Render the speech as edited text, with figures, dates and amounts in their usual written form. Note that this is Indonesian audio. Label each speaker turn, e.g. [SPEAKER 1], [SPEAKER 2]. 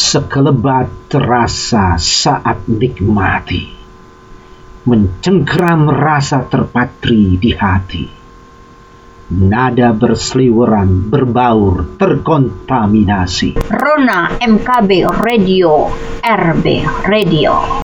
[SPEAKER 1] sekelebat terasa saat nikmati, mencengkeram rasa terpatri di hati. Nada berseliweran, berbaur, terkontaminasi.
[SPEAKER 2] Rona MKB Radio, RB Radio.